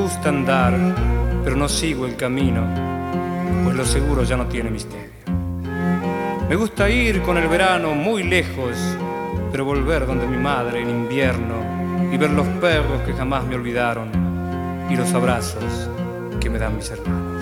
gusta andar, pero no sigo el camino, pues lo seguro ya no tiene misterio. Me gusta ir con el verano muy lejos, pero volver donde mi madre en invierno y ver los perros que jamás me olvidaron y los abrazos que me dan mis hermanos.